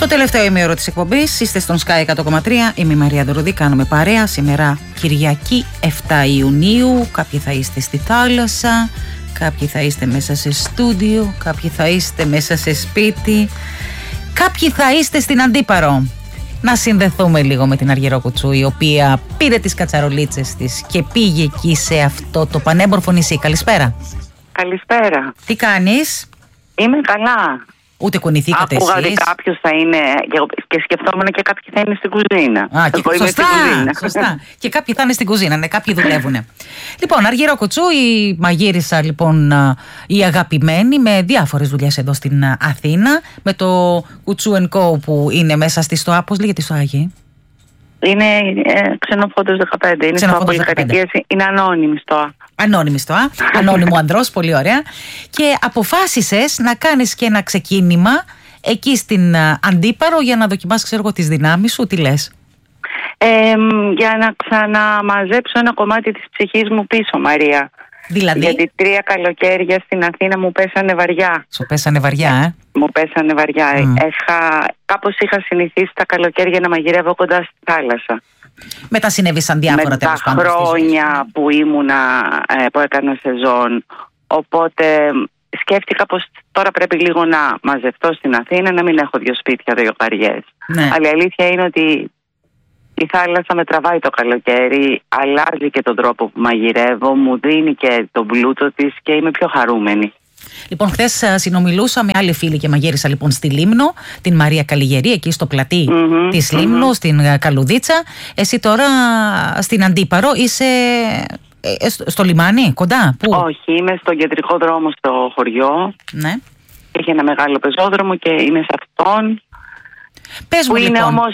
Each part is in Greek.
τελευταίο ημίωρο της εκπομπής, είστε στον Sky 100,3. Είμαι η Μαρία Δωροδή, κάνουμε παρέα. Σήμερα Κυριακή 7 Ιουνίου. Κάποιοι θα είστε στη θάλασσα, κάποιοι θα είστε μέσα σε στούντιο, κάποιοι θα είστε μέσα σε σπίτι, κάποιοι θα είστε στην Αντίπαρο. Να συνδεθούμε λίγο με την Αργυρόκουτσου, η οποία πήρε τις κατσαρολίτσες της και πήγε εκεί σε αυτό το πανέμορφο νησί. Καλησπέρα. Καλησπέρα. Τι κάνεις? Είμαι καλά. Ούτε κουνηθήκατε εσείς? Άκουγα ότι κάποιος θα είναι και σκεφτόμουν και κάποιοι θα είναι στην κουζίνα. Σωστά. Και κάποιοι θα είναι στην κουζίνα, ναι, κάποιοι δουλεύουν. Λοιπόν, Αργυρόκουτσου, η μαγείρισα λοιπόν η αγαπημένη, με διάφορες δουλειές εδώ στην Αθήνα, με το Κουτσού & Co που είναι μέσα στη ΣΤΟΑ. Πώς λέγεται η ΣΤΟΑ εκεί? Είναι Ξενοφόντος 15, είναι ΣΤΟΑ πολυκατοικίας, είναι ανώνυμη ΣΤΟΑ. Ανώνυμη ΣΤΟΑ, ανώνυμο ανδρός, πολύ ωραία. Και αποφάσισες να κάνεις και ένα ξεκίνημα εκεί στην Αντίπαρο για να δοκιμάσεις, ξέρω εγώ, τις δυνάμεις σου. Τι λες? Για να ξαναμαζέψω ένα κομμάτι της ψυχής μου πίσω, Μαρία. Δηλαδή? Γιατί 3 καλοκαίρια στην Αθήνα μου πέσανε βαριά. Σου πέσανε βαριά, Μου πέσανε βαριά. Κάπως είχα συνηθίσει τα καλοκαίρια να μαγειρεύω κοντά στη θάλασσα. Μετά συνέβησαν διάφορα τέλος πάντων. Με τα χρόνια που ήμουνα, που έκανα σεζόν. Οπότε σκέφτηκα πως τώρα πρέπει λίγο να μαζευτώ στην Αθήνα, να μην έχω 2 σπίτια, 2 καριές. Ναι. Αλλά η αλήθεια είναι ότι η θάλασσα με τραβάει το καλοκαίρι, αλλάζει και τον τρόπο που μαγειρεύω, μου δίνει και τον πλούτο της και είμαι πιο χαρούμενη. Λοιπόν, χθες συνομιλούσα με άλλη φίλη και μαγείρισα λοιπόν στη Λίμνο, την Μαρία Καλλιγερή, εκεί στο πλατή της Λίμνου, στην Καλουδίτσα. Εσύ τώρα στην Αντίπαρο είσαι στο λιμάνι, κοντά? Πού? Όχι, είμαι στον κεντρικό δρόμο στο χωριό. Ναι. Έχει ένα μεγάλο πεζόδρομο και είμαι σε αυτόν. Πες μου, που λοιπόν, είναι όμως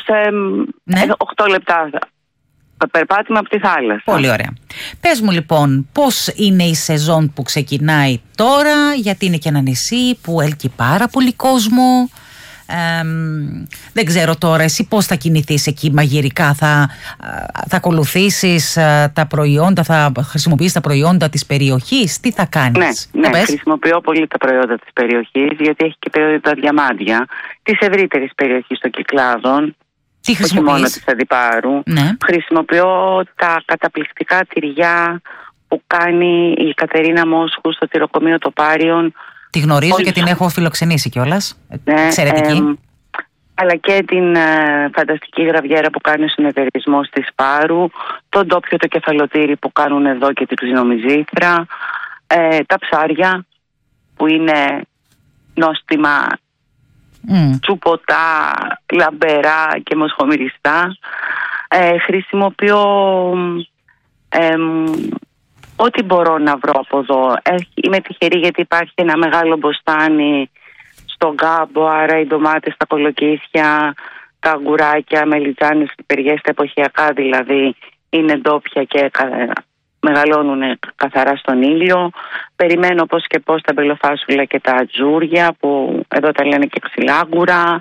8 λεπτά περπάτημα από τη θάλασσα. Πολύ ωραία. Πες μου λοιπόν, πώς είναι η σεζόν που ξεκινάει τώρα, γιατί είναι και ένα νησί που έλκει πάρα πολύ κόσμο. Δεν ξέρω τώρα εσύ πώς θα κινηθείς εκεί μαγειρικά, θα ακολουθήσεις τα προϊόντα, θα χρησιμοποιήσεις τα προϊόντα της περιοχής, τι θα κάνεις? Ναι, χρησιμοποιώ πολύ τα προϊόντα της περιοχής, γιατί έχει και προϊόντα διαμάντια της ευρύτερης περιοχής των Κυκλάδων. Όχι μόνο της Αντιπάρου. Ναι. Χρησιμοποιώ τα καταπληκτικά τυριά που κάνει η Κατερίνα Μόσχου στο τυροκομείο Τοπάριων. Τη γνωρίζω και την έχω φιλοξενήσει κιόλας. Ναι, εξαιρετική. Αλλά και την φανταστική γραβιέρα που κάνει ο συνεταιρισμός της Πάρου, το ντόπιο το κεφαλοτήρι που κάνουν εδώ και την ξινομυζήθρα, τα ψάρια που είναι νόστιμα, τσουποτά, λαμπερά και μοσχομυριστά. Χρησιμοποιώ ό,τι μπορώ να βρω από εδώ. Είμαι τυχερή γιατί υπάρχει ένα μεγάλο μποστάνι στον κάμπο, άρα οι ντομάτες, τα κολοκύθια, τα αγκουράκια, μελιτζάνες, πιπεριές, τα εποχιακά δηλαδή, είναι ντόπια και μεγαλώνουν καθαρά στον ήλιο. Περιμένω πώς και πώς τα μπελοφάσουλα και τα ατζούρια που εδώ τα λένε και ξυλάγκουρα.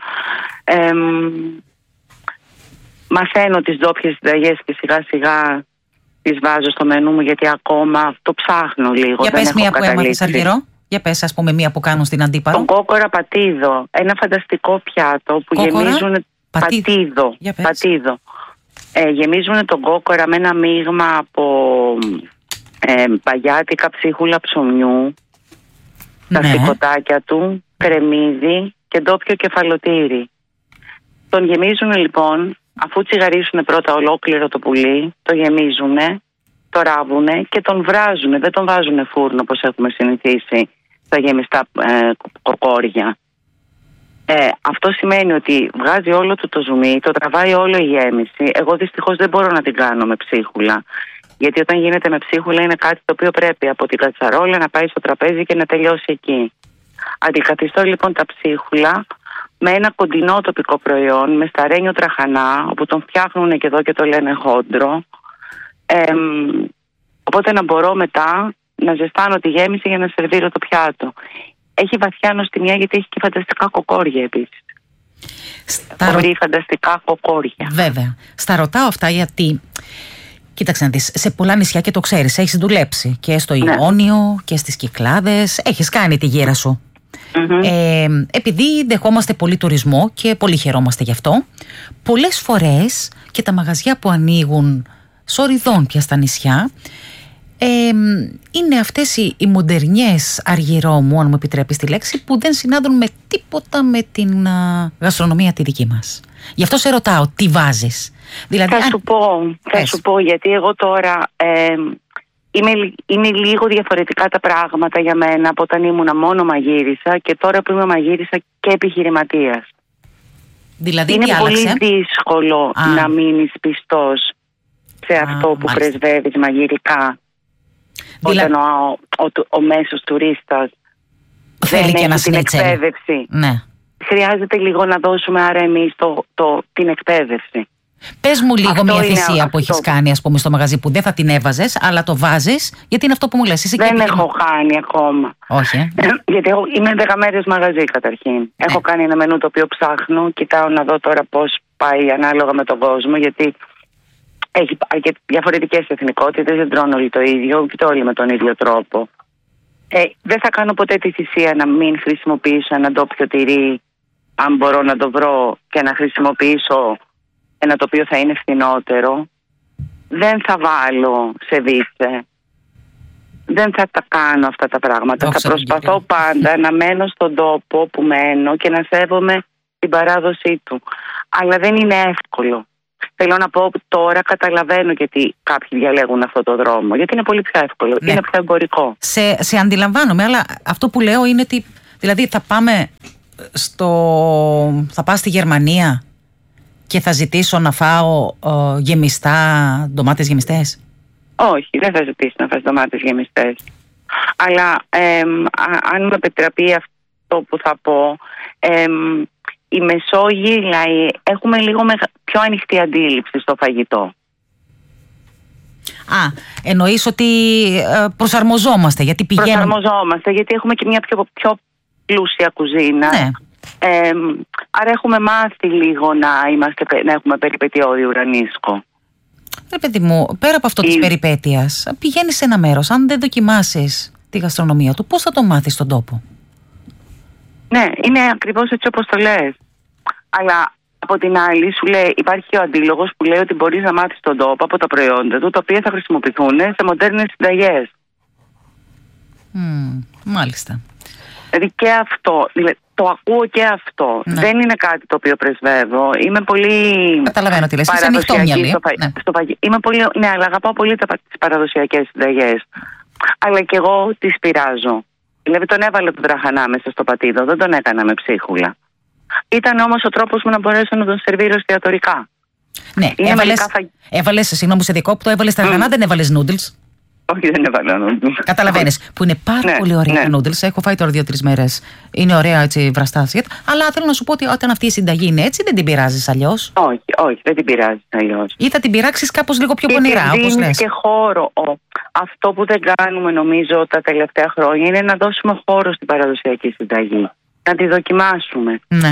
Μαθαίνω τις ντόπιες συνταγές και σιγά σιγά τις βάζω στο μενού μου, γιατί ακόμα το ψάχνω λίγο. Για πες μία που έμαθες, Αργυρό. Για πες, ας πούμε, μία που κάνουν στην Αντίπαρο. Τον κόκορα πατίδο. Ένα φανταστικό πιάτο που γεμίζουν πατίδο. Γεμίζουν τον κόκορα με ένα μείγμα από παγιάτικα, ψίχουλα ψωμιού, τα σηκωτάκια του, κρεμμύδι και ντόπιο κεφαλοτήρι. Τον γεμίζουν λοιπόν, αφού τσιγαρίσουν πρώτα ολόκληρο το πουλί, το γεμίζουν, το ράβουνε και τον βράζουν. Δεν τον βάζουν φούρνο όπως έχουμε συνηθίσει στα γεμιστά κοκόρια. Αυτό σημαίνει ότι βγάζει όλο του το ζουμί, το τραβάει όλο η γέμιση. Εγώ δυστυχώς δεν μπορώ να την κάνω με ψίχουλα, γιατί όταν γίνεται με ψίχουλα είναι κάτι το οποίο πρέπει από την κατσαρόλα να πάει στο τραπέζι και να τελειώσει εκεί. Αντικαθιστώ λοιπόν τα ψίχουλα με ένα κοντινό τοπικό προϊόν, με σταρένιο τραχανά, όπου τον φτιάχνουν και εδώ και το λένε χόντρο. Οπότε να μπορώ μετά να ζεστάνω τη γέμιση για να σερβίρω το πιάτο. Έχει βαθιά νοστιμιά γιατί έχει και φανταστικά κοκόρια επίσης. Μπορεί φανταστικά κοκόρια. Βέβαια. Στα ρωτάω αυτά γιατί, κοίταξε να δεις, σε πολλά νησιά και το ξέρεις, έχεις δουλέψει και στο Ιόνιο και στις Κυκλάδες, έχεις κάνει τη γύρα σου. Επειδή δεχόμαστε πολύ τουρισμό και πολύ χαιρόμαστε γι' αυτό, πολλές φορές και τα μαγαζιά που ανοίγουν σοριδών πια στα νησιά είναι αυτές οι μοντερνιές αργυρόμου, αν μου επιτρέπεις τη λέξη, που δεν συνάδουν με τίποτα με την γαστρονομία τη δική μας. Γι' αυτό σε ρωτάω, τι βάζεις? Δηλαδή, θα σου πω, γιατί εγώ τώρα είναι λίγο διαφορετικά τα πράγματα για μένα από όταν ήμουν μόνο μαγείρισα και τώρα που είμαι μαγείρισα και επιχειρηματίας. Δηλαδή, είναι πολύ δύσκολο να μείνεις πιστός σε αυτό που πρεσβεύεις μαγειρικά. Όταν ο μέσος τουρίστας θέλει και να την εκπαίδευση. Ναι. Χρειάζεται λίγο να δώσουμε άρα εμείς την εκπαίδευση. Πες μου λίγο μια θυσία που έχεις κάνει, ας πούμε, στο μαγαζί που δεν θα την έβαζες, αλλά το βάζεις, γιατί είναι αυτό που μου λες. Δεν έχω κάνει ακόμα. Όχι. Γιατί είμαι 10 μέρες μαγαζί καταρχήν. Έχω κάνει ένα μενού το οποίο ψάχνω, κοιτάω να δω τώρα πώς πάει ανάλογα με τον κόσμο, γιατί έχει διαφορετικές εθνικότητες, δεν τρώνε όλοι το ίδιο, και όλοι με τον ίδιο τρόπο. Δεν θα κάνω ποτέ τη θυσία να μην χρησιμοποιήσω ένα ντόπιο τυρί, αν μπορώ να το βρω, και να χρησιμοποιήσω ένα το οποίο θα είναι φθηνότερο. Δεν θα βάλω σεβίτσε. Δεν θα τα κάνω αυτά τα πράγματα. Θα προσπαθώ πάντα να μένω στον τόπο που μένω και να σέβομαι την παράδοσή του. Αλλά δεν είναι εύκολο. Θέλω να πω τώρα καταλαβαίνω γιατί κάποιοι διαλέγουν αυτό το δρόμο. Γιατί είναι πολύ πιο εύκολο. Ναι. Είναι πιο εμπορικό. Σε αντιλαμβάνομαι, αλλά αυτό που λέω είναι ότι δηλαδή θα πάω στη Γερμανία και θα ζητήσω να φάω ντομάτες γεμιστές. Όχι, δεν θα ζητήσω να φας ντομάτες γεμιστές. Αλλά αν με επιτραπεί αυτό που θα πω, οι Μεσόγειοι λαοί έχουμε λίγο πιο ανοιχτή αντίληψη στο φαγητό. Εννοείς ότι προσαρμοζόμαστε, γιατί πηγαίνουμε... Προσαρμοζόμαστε, γιατί έχουμε και μια πιο πλούσια κουζίνα. Ναι. Άρα έχουμε μάθει λίγο να έχουμε περιπετειώδη ουρανίσκο. Παιδί μου, πέρα από αυτό της περιπέτειας, πηγαίνεις σε ένα μέρος, αν δεν δοκιμάσεις τη γαστρονομία του, πώς θα το μάθεις στον τόπο? Ναι, είναι ακριβώς έτσι όπως το λες. Αλλά από την άλλη σου λέει, υπάρχει και ο αντίλογος που λέει ότι μπορείς να μάθεις τον τόπο από τα προϊόντα του, τα οποία θα χρησιμοποιηθούν σε μοντέρνες συνταγές. Μάλιστα. Δηλαδή και αυτό, το ακούω και αυτό. Ναι. Δεν είναι κάτι το οποίο πρεσβεύω. Είμαι πολύ... Καταλαβαίνω τι λες, είσαι ανοιχτόμυαλη. Είμαι πολύ... Ναι, αλλά αγαπάω πολύ τις παραδοσιακές συνταγές. Αλλά και εγώ τις πειράζω. Δηλαδή τον έβαλε τον τραχανά μέσα στο πατίδο, δεν τον έκανα με ψίχουλα. Ήταν όμως ο τρόπος μου να μπορέσω να τον σερβίρω εστιατορικά. Ναι, έβαλες, συγγνώμη σε διακόπτω, έβαλες τραχανά, δεν έβαλες noodles? Όχι, δεν έβαλα noodles. Καταλαβαίνεις, που είναι πάρα πολύ ωραία τα noodles. Έχω φάει τώρα 2-3 μέρες. Είναι ωραία έτσι βραστά. Αλλά θέλω να σου πω ότι όταν αυτή η συνταγή είναι έτσι, δεν την πειράζεις αλλιώς. Όχι, δεν την πειράζεις αλλιώς. Ή θα την πειράξεις κάπως λίγο πιο πονηρά, όπως λες. Και χώρο. Αυτό που δεν κάνουμε νομίζω τα τελευταία χρόνια είναι να δώσουμε χώρο στην παραδοσιακή συνταγή. Να τη δοκιμάσουμε. Ναι.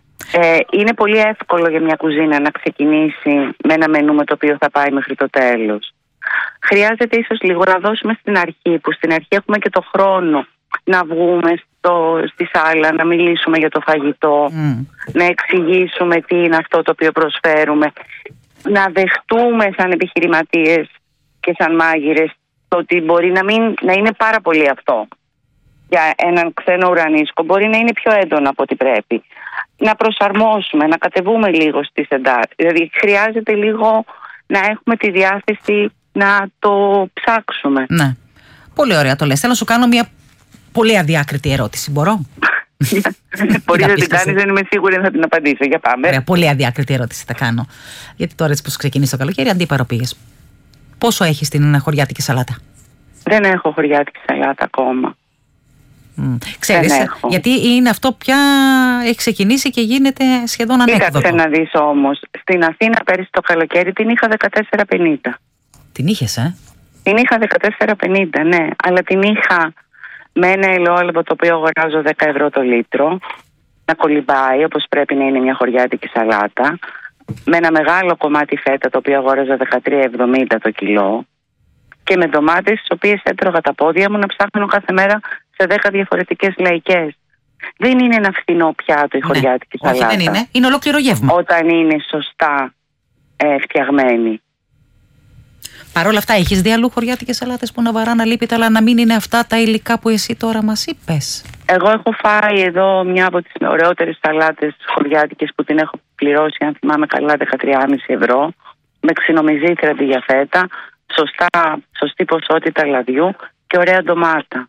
Είναι πολύ εύκολο για μια κουζίνα να ξεκινήσει με ένα μενού με το οποίο θα πάει μέχρι το τέλος. Χρειάζεται ίσως λίγο να δώσουμε στην αρχή, που στην αρχή έχουμε και το χρόνο να βγούμε στη σάλα, να μιλήσουμε για το φαγητό, να εξηγήσουμε τι είναι αυτό το οποίο προσφέρουμε, να δεχτούμε σαν επιχειρηματίες και σαν μάγειρες το ότι μπορεί να είναι πάρα πολύ αυτό. Για έναν ξένο ουρανίσκο μπορεί να είναι πιο έντονο από ό,τι πρέπει. Να προσαρμόσουμε, να κατεβούμε λίγο στις εντάσεις. Δηλαδή χρειάζεται λίγο να έχουμε τη διάθεση να το ψάξουμε. Ναι. Πολύ ωραία το λες. Θέλω να σου κάνω μια πολύ αδιάκριτη ερώτηση. Μπορώ? Μπορεί να την κάνεις, δεν είμαι σίγουρη να την απαντήσω. Για πάμε. Ωραία, πολύ αδιάκριτη ερώτηση θα κάνω. Γιατί τώρα έτσι πως ξεκινήσει το καλοκαίρι, αντίπαρο πήγες. Πόσο έχεις την χωριάτικη σαλάτα? Δεν έχω χωριάτικη σαλάτα ακόμα. Ξέρεις, γιατί είναι αυτό πια έχει ξεκινήσει και γίνεται σχεδόν ανέκδοτο. Κοίταξε να δεις όμως. Στην Αθήνα πέρυσι το καλοκαίρι την είχα 14,50. Την είχες, Την είχα 14,50, ναι. Αλλά την είχα με ένα ελαιόλαδο το οποίο αγοράζω 10 ευρώ το λίτρο, να κολυμπάει όπως πρέπει να είναι μια χωριάτικη σαλάτα, με ένα μεγάλο κομμάτι φέτα το οποίο αγόραζα 13,70 το κιλό, και με ντομάτες τις οποίες έτρωγα τα πόδια μου να ψάχνω κάθε μέρα σε 10 διαφορετικές λαϊκές. Δεν είναι ένα φθηνό πιάτο η χωριάτικη σαλάτα. Όχι, δεν είναι. Είναι ολόκληρο γεύμα. Όταν είναι σωστά φτιαγμένη. Παρ' όλα αυτά, έχεις δει αλλού χωριάτικες σαλάτες που να βαράνε αλίπητα, αλλά να μην είναι αυτά τα υλικά που εσύ τώρα μας είπες? Εγώ έχω φάει εδώ μια από τις ωραιότερες σαλάτες χωριάτικες που την έχω πληρώσει, αν θυμάμαι καλά, 13,5 ευρώ, με ξινομυζήτρια αντί για φέτα, σωστή ποσότητα λαδιού και ωραία ντομάτα.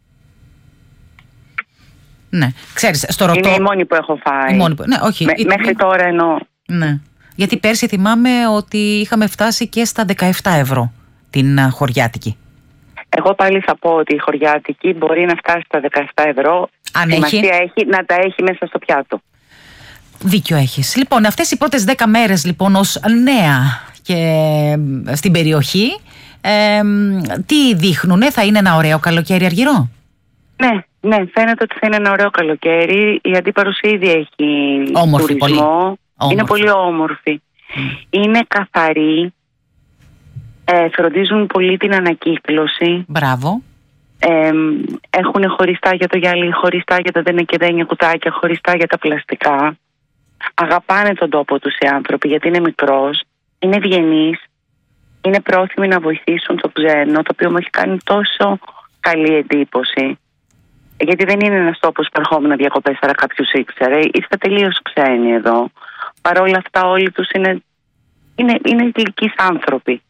Ναι, ξέρεις, στο ρωτώ. Είναι η μόνη που έχω φάει. Ναι, όχι. Μέχρι τώρα εννοώ. Ναι. Γιατί πέρσι θυμάμαι ότι είχαμε φτάσει και στα 17 ευρώ την χωριάτικη. Εγώ πάλι θα πω ότι η χωριάτικη μπορεί να φτάσει στα 17 ευρώ. Αν σημασία έχει να τα έχει μέσα στο πιάτο. Δίκιο έχεις. Λοιπόν, αυτές οι πρώτες 10 μέρες λοιπόν ως νέα και στην περιοχή, τι δείχνουνε? Θα είναι ένα ωραίο καλοκαίρι Αργυρό? Ναι, φαίνεται ότι θα είναι ένα ωραίο καλοκαίρι. Η Αντίπαρος ήδη έχει όμορφη, τουρισμό. Είναι πολύ όμορφη. Είναι καθαρή. Φροντίζουν πολύ την ανακύκλωση. Μπράβο. Έχουν χωριστά για το γυαλί, χωριστά για τα δενεκεδένια κουτάκια, χωριστά για τα πλαστικά. Αγαπάνε τον τόπο τους οι άνθρωποι, γιατί είναι μικρός, είναι ευγενείς, είναι πρόθυμοι να βοηθήσουν το ξένο, το οποίο μου έχει κάνει τόσο καλή εντύπωση. Γιατί δεν είναι ένας τόπος που ερχόμουν διακοπές, άρα κάποιος ήξερε. Είστε τελείως ξένοι εδώ. Παρ' όλα αυτά όλοι τους είναι γλυκείς άνθρωποι.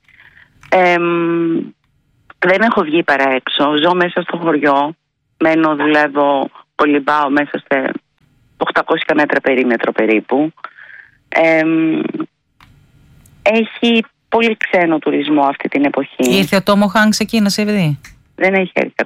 Δεν έχω βγει παρά έξω. Ζω μέσα στο χωριό. Μένω, δουλεύω, κολυμπάω μέσα σε 800 μέτρα περίμετρο περίπου. Έχει πολύ ξένο τουρισμό αυτή την εποχή. Ήρθε ο Τόμο Χάνκς εκεί να σε δει? Δεν έχει έρθει